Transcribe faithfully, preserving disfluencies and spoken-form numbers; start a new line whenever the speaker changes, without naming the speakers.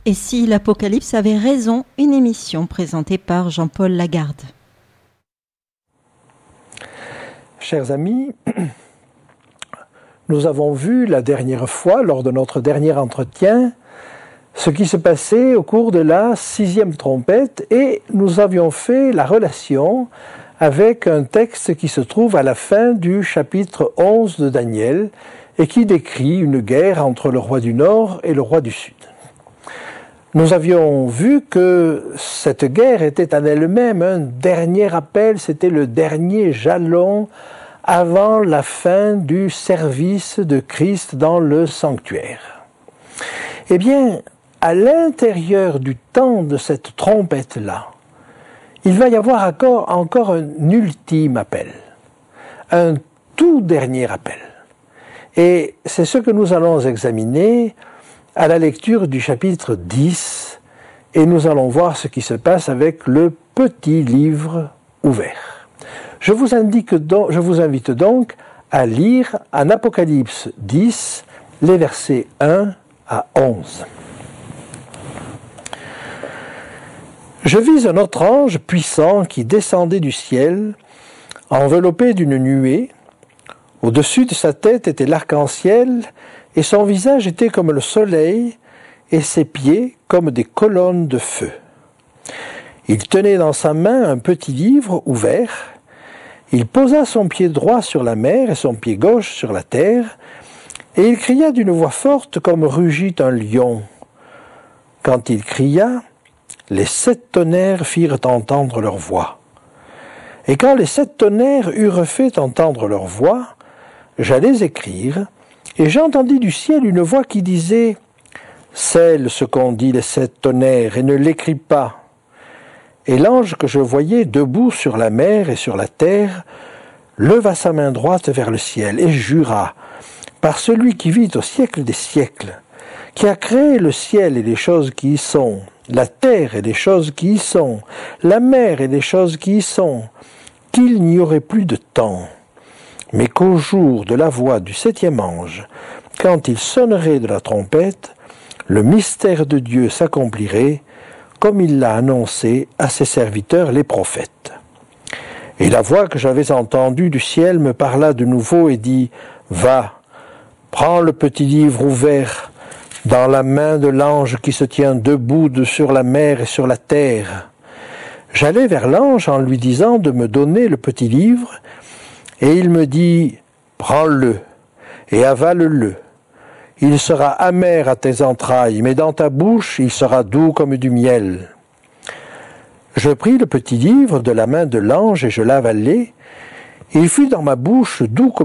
Et si l'Apocalypse avait raison, une émission présentée par Jean-Paul Lagarde.
Chers amis, nous avons vu la dernière fois, lors de notre dernier entretien, ce qui se passait au cours de la sixième trompette et nous avions fait la relation avec un texte qui se trouve à la fin du chapitre onze de Daniel et qui décrit une guerre entre le roi du Nord et le roi du Sud. Nous avions vu que cette guerre était en elle-même un dernier appel, c'était le dernier jalon avant la fin du service de Christ dans le sanctuaire. Eh bien, à l'intérieur du temps de cette trompette-là, il va y avoir encore, encore un ultime appel, un tout dernier appel. Et c'est ce que nous allons examiner à la lecture du chapitre dix, et nous allons voir ce qui se passe avec le petit livre ouvert. Je vous, indique donc, je vous invite donc à lire en Apocalypse dix, les versets un à onze. Je vis un autre ange puissant qui descendait du ciel, enveloppé d'une nuée. Au-dessus de sa tête était l'arc-en-ciel, et son visage était comme le soleil, et ses pieds comme des colonnes de feu. Il tenait dans sa main un petit livre ouvert. Il posa son pied droit sur la mer et son pied gauche sur la terre, et il cria d'une voix forte comme rugit un lion. Quand il cria, les sept tonnerres firent entendre leur voix. Et quand les sept tonnerres eurent fait entendre leur voix, j'allais écrire, et j'entendis du ciel une voix qui disait « Scelle ce qu'ont dit les sept tonnerres, et ne l'écris pas. » Et l'ange que je voyais debout sur la mer et sur la terre leva sa main droite vers le ciel et jura par celui qui vit au siècle des siècles, qui a créé le ciel et les choses qui y sont, la terre et les choses qui y sont, la mer et les choses qui y sont, qu'il n'y aurait plus de temps, mais qu'au jour de la voix du septième ange, quand il sonnerait de la trompette, le mystère de Dieu s'accomplirait, comme il l'a annoncé à ses serviteurs les prophètes. Et la voix que j'avais entendue du ciel me parla de nouveau et dit « Va, prends le petit livre ouvert dans la main de l'ange qui se tient debout de sur la mer et sur la terre. » J'allai vers l'ange en lui disant de me donner le petit livre, et il me dit « Prends-le et avale-le. Il sera amer à tes entrailles, mais dans ta bouche il sera doux comme du miel. » Je pris le petit livre de la main de l'ange et je l'avalai. Il fut dans ma bouche doux comme